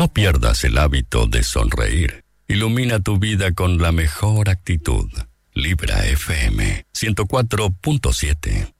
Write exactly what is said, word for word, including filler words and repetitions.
No pierdas el hábito de sonreír. Ilumina tu vida con la mejor actitud. Libra F M ciento cuatro punto siete.